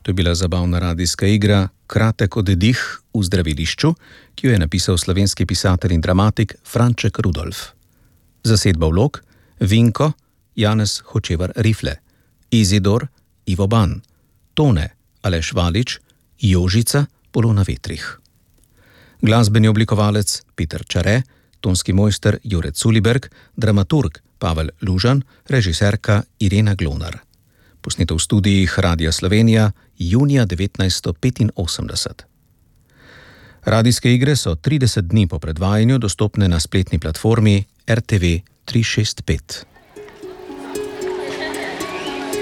To je bila zabavna radijska igra Kratek oddih v zdravilišču, ki jo je napisal slovenski pisatelj in dramatik Franček Rudolf. Zasedba vlog: Vinko, Janez Hočevar Rifle, Izidor, Ivo Ban, Tone, Aleš Valič, Jožica, Polona Vetrih. Glasbeni oblikovalec Peter Čare, tonski mojster Jure Culiberg, dramaturg Pavel Lužan, režiserka Irena Glonar. Posneto v studijih Radia Slovenija junija 1985. Radijske igre so 30 dni po predvajanju dostopne na spletni platformi RTV 365.